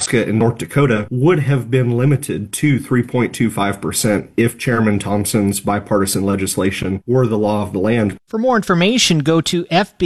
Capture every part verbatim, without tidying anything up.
Nebraska and North Dakota would have been limited to three point two five percent if Chairman Thompson's bipartisan legislation were the law of the land. For more information, go to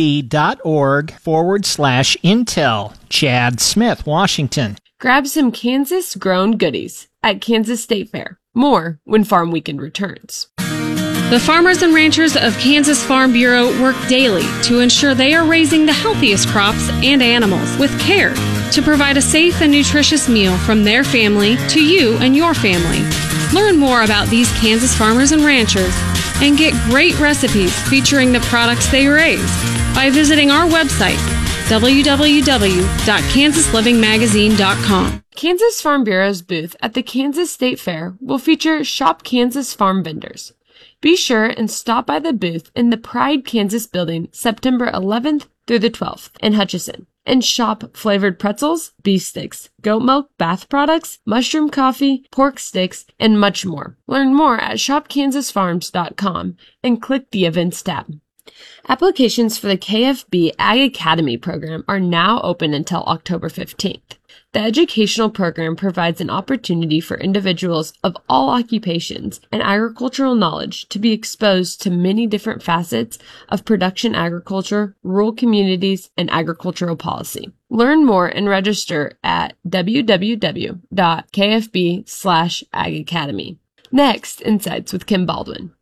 fb.org forward slash Intel. Chad Smith, Washington. Grab some Kansas-grown goodies at Kansas State Fair. More when Farm Weekend returns. The farmers and ranchers of Kansas Farm Bureau work daily to ensure they are raising the healthiest crops and animals with care to provide a safe and nutritious meal from their family to you and your family. Learn more about these Kansas farmers and ranchers and get great recipes featuring the products they raise by visiting our website, w w w dot kansas living magazine dot com. Kansas Farm Bureau's booth at the Kansas State Fair will feature Shop Kansas farm vendors. Be sure and stop by the booth in the Pride Kansas building September eleventh through the twelfth in Hutchinson and shop flavored pretzels, beef sticks, goat milk, bath products, mushroom coffee, pork sticks, and much more. Learn more at shop kansas farms dot com and click the events tab. Applications for the K F B Ag Academy program are now open until October fifteenth. The educational program provides an opportunity for individuals of all occupations and agricultural knowledge to be exposed to many different facets of production agriculture, rural communities, and agricultural policy. Learn more and register at w w w dot k f b slash ag academy. Next, Insights with Kim Baldwin.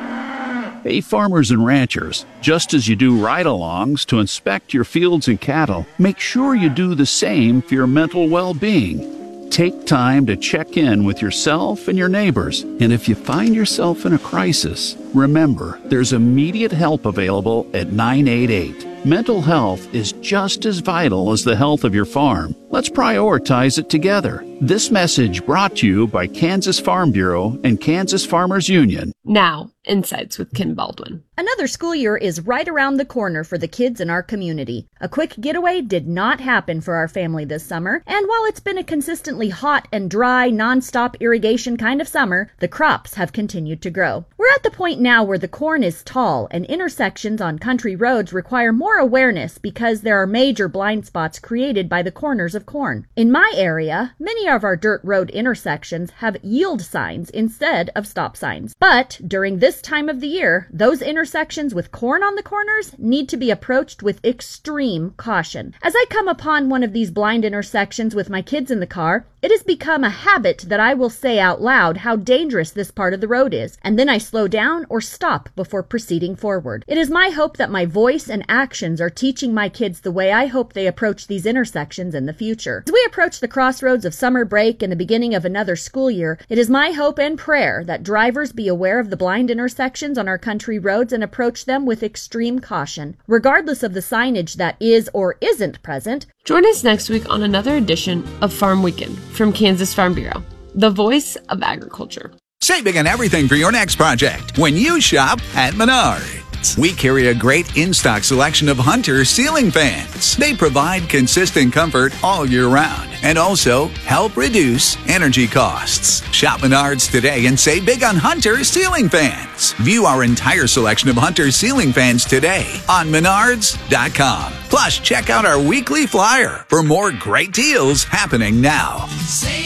Hey, farmers and ranchers, just as you do ride-alongs to inspect your fields and cattle, make sure you do the same for your mental well-being. Take time to check in with yourself and your neighbors. And if you find yourself in a crisis, remember, there's immediate help available at nine eight eight. Mental health is just as vital as the health of your farm. Let's prioritize it together. This message brought to you by Kansas Farm Bureau and Kansas Farmers Union. Now, Insights with Kim Baldwin. Another school year is right around the corner for the kids in our community. A quick getaway did not happen for our family this summer, and while it's been a consistently hot and dry, non-stop irrigation kind of summer, the crops have continued to grow. We're at the point now where the corn is tall and intersections on country roads require more awareness because there are major blind spots created by the corners of corn. In my area, many of our dirt road intersections have yield signs instead of stop signs. But during this time of the year, those intersections with corn on the corners need to be approached with extreme caution. As I come upon one of these blind intersections with my kids in the car, it has become a habit that I will say out loud how dangerous this part of the road is, and then I slow down or stop before proceeding forward. It is my hope that my voice and actions are teaching my kids the way I hope they approach these intersections in the future. As we approach the crossroads of summer break and the beginning of another school year, it is my hope and prayer that drivers be aware of the blind intersections on our country roads and approach them with extreme caution. Regardless of the signage that is or isn't present, join us next week on another edition of Farm Weekend from Kansas Farm Bureau, the voice of agriculture. Save big on everything for your next project when you shop at Menards. We carry a great in-stock selection of Hunter ceiling fans. They provide consistent comfort all year round and also help reduce energy costs. Shop Menards today and save big on Hunter ceiling fans. View our entire selection of Hunter ceiling fans today on menards dot com. Plus, check out our weekly flyer for more great deals happening now.